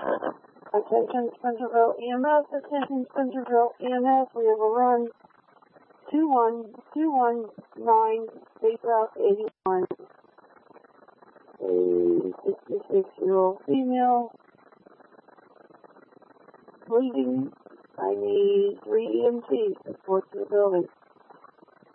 Attention Spencerville EMS, attention Spencerville EMS, we have a run 21219, State Route 81. A 66-year-old female, bleeding. I need 3 EMTs to report to the building.